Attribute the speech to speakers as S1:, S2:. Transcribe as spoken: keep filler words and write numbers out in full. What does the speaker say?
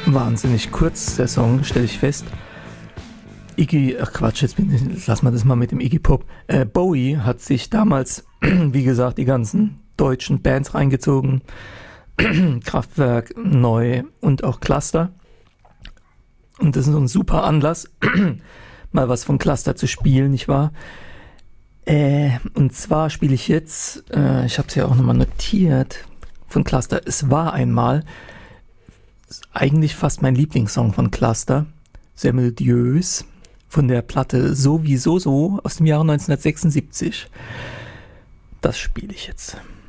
S1: wahnsinnig kurz, der Song, stelle ich fest. Iggy, ach Quatsch, jetzt bin ich, lass mal das mal mit dem Iggy Pop. Äh, Bowie hat sich damals, wie gesagt, die ganzen deutschen Bands reingezogen. Kraftwerk, Neu und auch Cluster. Und das ist so ein super Anlass, mal was von Cluster zu spielen, nicht wahr? Äh, und zwar spiele ich jetzt, äh, ich habe es ja auch nochmal notiert, von Cluster. Es war einmal eigentlich fast mein Lieblingssong von Cluster, sehr melodiös, von der Platte Sowieso So aus dem Jahre neunzehnhundertsechsundsiebzig. Das spiele ich jetzt.